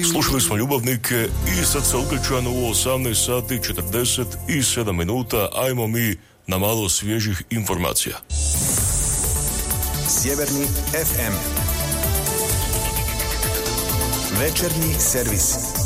Slušali smo Ljubavnike i sad se okrećano u 18 sati 47 minuta. Ajmo mi na malo svježih informacija. Sjeverni FM. Večernji servis.